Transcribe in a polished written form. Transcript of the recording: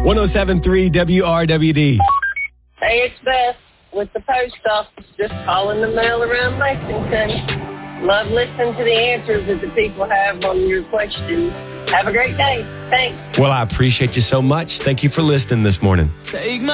107.3 WRWD. Hey, it's Beth with the post office, just calling the mail around Lexington. Love listening to the answers that the people have on your questions. Have a great day. Thanks. Well, I appreciate you so much. Thank you for listening this morning. Take my